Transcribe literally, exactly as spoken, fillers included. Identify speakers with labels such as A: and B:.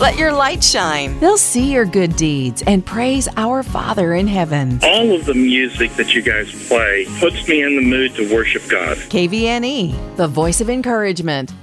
A: Let your light shine.
B: They'll see your good deeds and praise our Father in heaven.
C: All of the music that you guys play puts me in the mood to worship God.
B: K V N E, the voice of encouragement.